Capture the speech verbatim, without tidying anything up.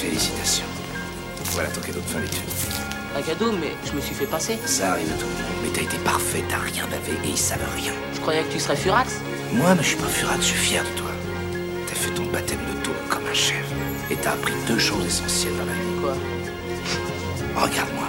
Félicitations. Voilà ton cadeau de fin d'études. Un cadeau, mais je me suis fait passer. Ça arrive à tout le monde, mais t'as été parfait, t'as rien bavé et ils savent rien. Je croyais que tu serais furax. Moi, mais je suis pas furax, je suis fier de toi. T'as fait ton baptême de taupe comme un chef. Et t'as appris deux choses essentielles dans la vie. Quoi? Regarde-moi.